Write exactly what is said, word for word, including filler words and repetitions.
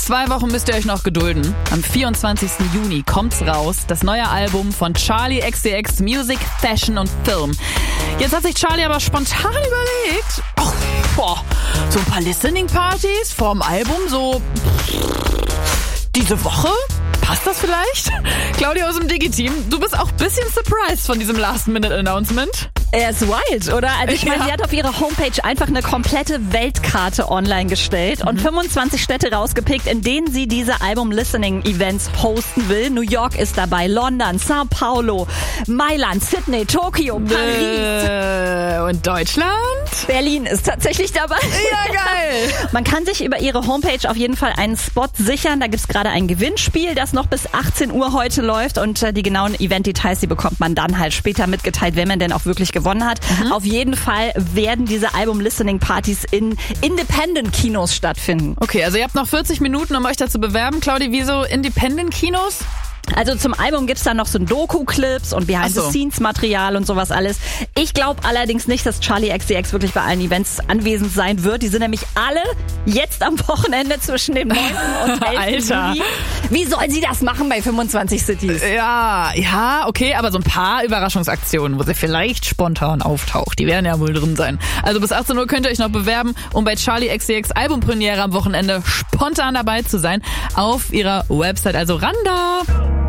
Zwei Wochen müsst ihr euch noch gedulden. Am vierundzwanzigsten Juni kommt's raus, das neue Album von Charli X C X Music, Fashion und Film. Jetzt hat sich Charli aber spontan überlegt, ach, boah, so ein paar Listening-Partys vorm Album, so diese Woche? Passt das vielleicht? Claudia aus dem Digi-Team, du bist auch ein bisschen surprised von diesem Last-Minute-Announcement. Er ist wild, oder? Also ich meine, Ja. sie hat auf ihrer Homepage einfach eine komplette Weltkarte online gestellt und fünfundzwanzig Städte rausgepickt, in denen sie diese Album-Listening-Events hosten will. New York ist dabei, London, Sao Paulo, Mailand, Sydney, Tokio, Paris. Äh, und Deutschland? Berlin ist tatsächlich dabei. Ja, geil. Man kann sich über ihre Homepage auf jeden Fall einen Spot sichern. Da gibt's gerade ein Gewinnspiel, das noch bis achtzehn Uhr heute läuft und äh, die genauen Event-Details, die bekommt man dann halt später mitgeteilt, wenn man denn auch wirklich gewonnen hat. Mhm. Auf jeden Fall werden diese Album-Listening-Partys in Independent-Kinos stattfinden. Okay, also ihr habt noch vierzig Minuten, um euch da zu bewerben. Claudia, wieso Independent-Kinos? Also zum Album gibt's dann noch so Doku-Clips und Behind-the-Scenes-Material und sowas alles. Ich glaube allerdings nicht, dass Charli X C X wirklich bei allen Events anwesend sein wird. Die sind nämlich alle jetzt am Wochenende zwischen dem neunten und elften Alter. Juli. Wie soll sie das machen bei fünfundzwanzig Cities? Ja, ja, okay, aber so ein paar Überraschungsaktionen, wo sie vielleicht spontan auftaucht, die werden ja wohl drin sein. Also bis achtzehn Uhr könnt ihr euch noch bewerben, um bei Charli X C X Albumpremiere am Wochenende spontan dabei zu sein. Auf ihrer Website, also ran da!